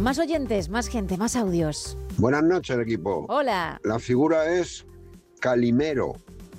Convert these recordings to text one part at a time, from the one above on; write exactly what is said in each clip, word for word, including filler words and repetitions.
Más oyentes, más gente, más audios. Buenas noches, equipo. Hola. La figura es Calimero.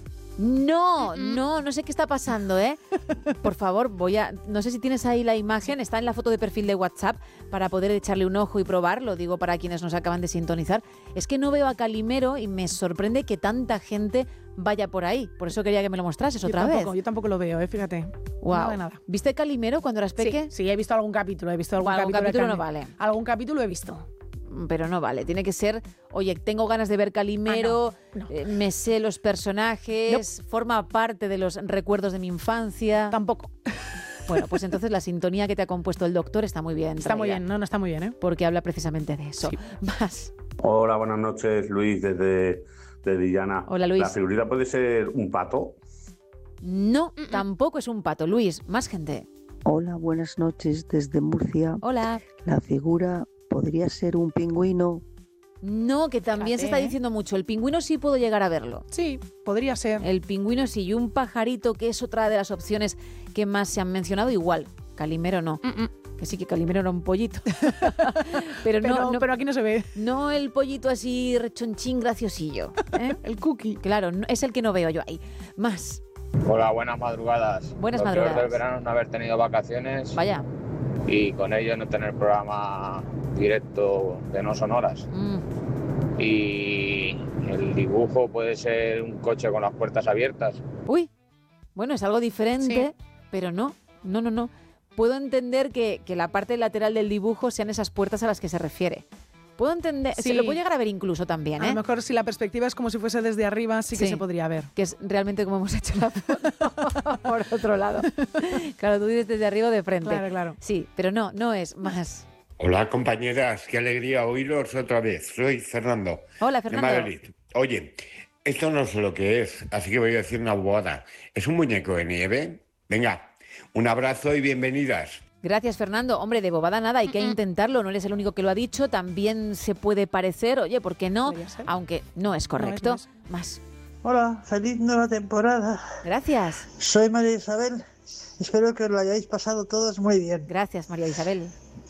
No, no, no sé qué está pasando, ¿eh? Por favor, voy a... No sé si tienes ahí la imagen, está en la foto de perfil de WhatsApp para poder echarle un ojo y probarlo, digo para quienes nos acaban de sintonizar. Es que no veo a Calimero y me sorprende que tanta gente vaya por ahí. Por eso quería que me lo mostrases otra yo tampoco, vez. Yo tampoco lo veo, ¿eh? Fíjate. Wow. Nada de nada. ¿Viste Calimero cuando eras peque? Sí, sí, he visto algún capítulo, he visto algún Bueno, capítulo. algún capítulo de no Cali- vale. Algún capítulo he visto. Pero no vale, tiene que ser, oye, tengo ganas de ver Calimero, Ah, no, no. eh, me sé los personajes, no. Forma parte de los recuerdos de mi infancia. Tampoco. Bueno, pues entonces la sintonía que te ha compuesto el doctor está muy bien. Está traída, muy bien, no, no está muy bien, ¿eh? Porque habla precisamente de eso. Sí. Más. Hola, buenas noches, Luis, desde, desde Illana. Hola, Luis. ¿La figurita puede ser un pato? No, Mm-mm. tampoco es un pato. Luis, más gente. Hola, buenas noches desde Murcia. Hola. La figura podría ser un pingüino. No, que también Fíjate, se está ¿eh? diciendo mucho. El pingüino sí puedo llegar a verlo. Sí, podría ser. El pingüino sí, y un pajarito, que es otra de las opciones que más se han mencionado, igual. Calimero no. Mm-mm. Que sí, que Calimero era un pollito. pero, Pero, no, no, pero aquí no se ve. no el pollito así rechonchín graciosillo. ¿eh? El cookie. Claro, no- es el que no veo yo ahí. Más. Hola, buenas madrugadas. Buenas Lo madrugadas. peor del verano es no haber tenido vacaciones Vaya. y con ello no tener programa directo de no sonoras. Mm. Y el dibujo puede ser un coche con las puertas abiertas. Uy, bueno, es algo diferente, Sí. pero no, no, no, no. Puedo entender que, que la parte lateral del dibujo sean esas puertas a las que se refiere. Puedo entender, Sí. se lo puedo llegar a ver incluso también, A ¿eh? lo mejor si la perspectiva es como si fuese desde arriba, sí que Sí. se podría ver. Que es realmente como hemos hecho la foto por otro lado. Claro, tú dices desde arriba o de frente. Claro, claro. Sí, pero no, no es más. Hola compañeras, qué alegría oíros otra vez. Soy Fernando, Hola, de Fernando. Madrid. Oye, esto no sé lo que es, así que voy a decir una bobada. ¿Es un muñeco de nieve? Venga, un abrazo y bienvenidas. Gracias, Fernando. Hombre, de bobada nada, hay que intentarlo. No eres el único que lo ha dicho. También se puede parecer, oye, ¿por qué no? Podría ser. Aunque no es correcto. No es, no Más. Hola, feliz nueva temporada. Gracias. Soy María Isabel. Espero que os lo hayáis pasado todos muy bien. Gracias, María Isabel.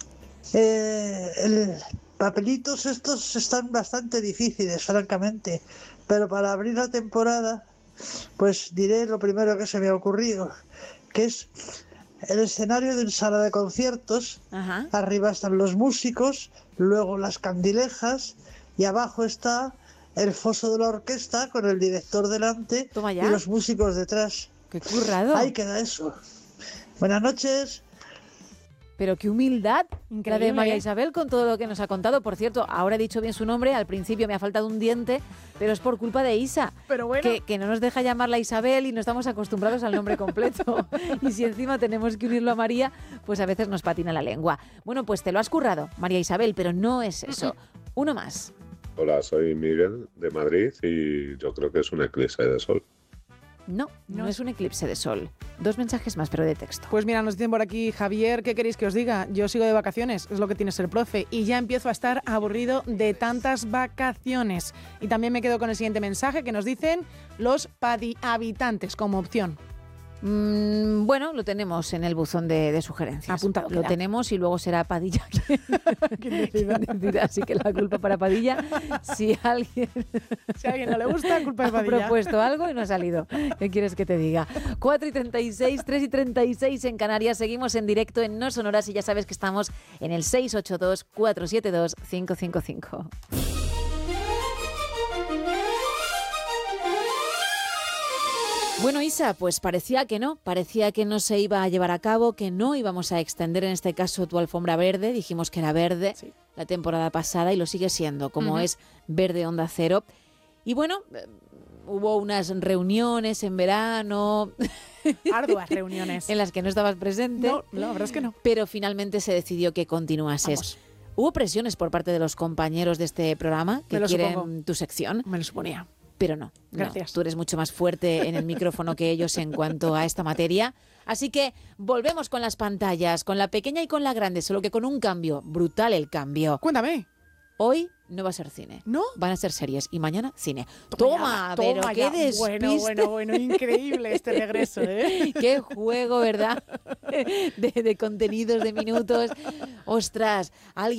Eh, el papelitos estos están bastante difíciles, francamente. Pero para abrir la temporada, pues diré lo primero que se me ha ocurrido, que es el escenario de una sala de conciertos. Ajá. Arriba están los músicos, luego las candilejas y abajo está el foso de la orquesta con el director delante Toma ya. y los músicos detrás. Qué currado. Ahí queda eso. Buenas noches. Pero qué humildad Increíble, la de María ¿eh? Isabel con todo lo que nos ha contado. Por cierto, ahora he dicho bien su nombre, al principio me ha faltado un diente, pero es por culpa de Isa. Pero bueno. Que, que no nos deja llamarla Isabel y no estamos acostumbrados al nombre completo. Y si encima tenemos que unirlo a María, pues a veces nos patina la lengua. Bueno, pues te lo has currado, María Isabel, pero no es eso. Uno más. Hola, soy Miguel de Madrid y yo creo que es un eclipse de sol. No, no, No. es un eclipse de sol. Dos mensajes más, pero de texto. Pues mira, nos dicen por aquí, Javier, ¿qué queréis que os diga? Yo sigo de vacaciones, es lo que tiene ser profe, y ya empiezo a estar aburrido de tantas vacaciones. Y también me quedo con el siguiente mensaje que nos dicen los padihabitantes como opción. Mm, bueno, lo tenemos en el buzón de, de sugerencias. Apuntado Lo queda. tenemos y luego será Padilla quien, quien decida. Así que la culpa para Padilla. Si alguien Si a alguien no le gusta, culpa de ha Padilla. propuesto algo y no ha salido. ¿Qué quieres que te diga? cuatro y treinta y seis, tres y treinta y seis en Canarias. Seguimos en directo en No Sonoras y ya sabes que estamos en el seis ocho dos, cuatro siete dos, cinco cinco cinco. Bueno, Isa, pues parecía que no, parecía que no se iba a llevar a cabo, que no íbamos a extender en este caso tu alfombra verde, dijimos que era verde Sí. la temporada pasada y lo sigue siendo, como Ujú. es Verde Onda Cero. Y bueno, eh, hubo unas reuniones en verano Arduas reuniones. en las que no estabas presente, No, la verdad es que no. pero finalmente se decidió que continuases. Vamos. Hubo presiones por parte de los compañeros de este programa que Me lo quieren supongo. tu sección. Me lo suponía. Pero no, Gracias. no, tú eres mucho más fuerte en el micrófono que ellos en cuanto a esta materia. Así que volvemos con las pantallas, con la pequeña y con la grande, solo que con un cambio, brutal el cambio. Cuéntame. Hoy no va a ser cine. ¿No? Van a ser series y mañana cine. Toma, Toma, ya, pero toma qué ya. despiste. Bueno, bueno, bueno, increíble este regreso, ¿eh? Qué juego, ¿verdad? De, de contenidos, de minutos. Ostras, alguien